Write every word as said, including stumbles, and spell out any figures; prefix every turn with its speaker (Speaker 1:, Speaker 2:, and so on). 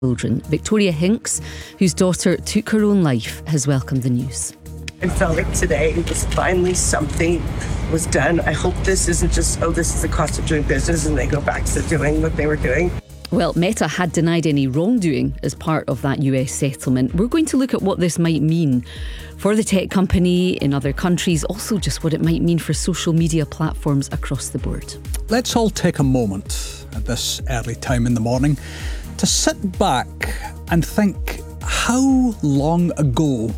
Speaker 1: children. Victoria Hinks, whose daughter took her own life, has welcomed the news.
Speaker 2: I felt like today was finally something was done. I hope this isn't just, oh, this is the cost of doing business and they go back to doing what they were doing.
Speaker 1: Well, Meta had denied any wrongdoing as part of that U S settlement. We're going to look at what this might mean for the tech company in other countries, also just what it might mean for social media platforms across the board.
Speaker 3: Let's all take a moment at this early time in the morning to sit back and think how long ago